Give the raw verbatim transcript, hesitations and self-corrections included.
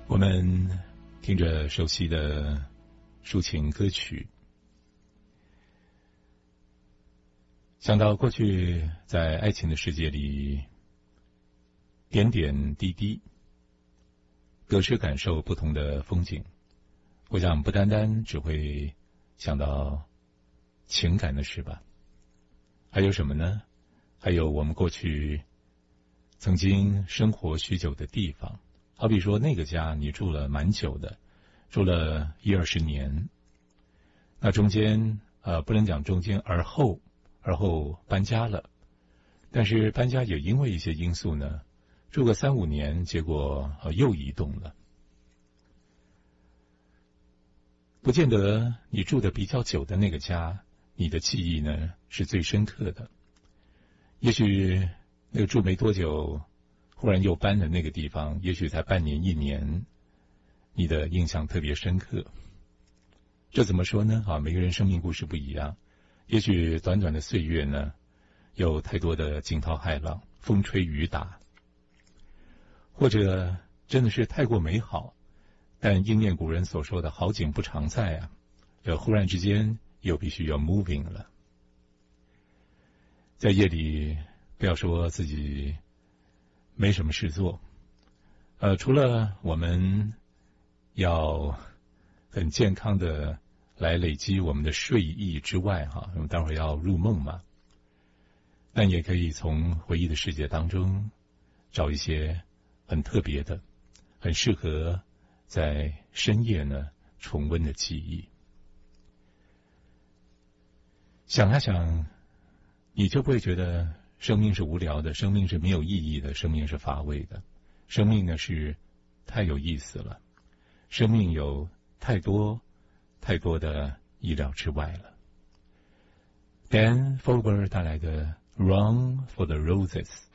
我们听着熟悉的抒情歌曲，想到过去在爱情的世界里，点点滴滴，各自感受不同的风景。我想不单单只会想到情感的事吧，还有什么呢？还有我们过去曾经生活许久的地方，好比说那个家你住了蛮久的，住了一二十年，那中间呃不能讲中间，而后而后搬家了，但是搬家也因为一些因素呢，住个三五年，结果呃又移动了。不见得你住的比较久的那个家，你的记忆呢是最深刻的。也许那个住没多久，忽然又搬的那个地方，也许才半年一年，你的印象特别深刻。这怎么说呢？啊，每个人生命故事不一样。也许短短的岁月呢，有太多的惊涛骇浪，风吹雨打，或者真的是太过美好。但应验古人所说的好景不常在啊，这忽然之间又必须要 moving 了。在夜里不要说自己没什么事做，呃，除了我们要很健康的来累积我们的睡意之外哈，我们待会儿要入梦嘛，但也可以从回忆的世界当中找一些很特别的、很适合在深夜呢重温的记忆。想啊想，你就不会觉得生命是无聊的，生命是没有意义的，生命是乏味的。生命呢是太有意思了，生命有太多太多的意料之外了。Dan Fogelberg 带来的 Run for the Roses。